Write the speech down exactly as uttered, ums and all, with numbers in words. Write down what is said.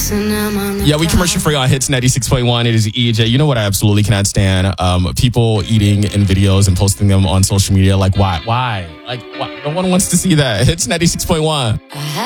Yeah, we commercial free on Hits ninety-six point one. It is E J. You know what I absolutely cannot stand? Um, people eating in videos and posting them on social media. Like, why? Why? Like, why? No one wants to see that. Hits ninety-six point one.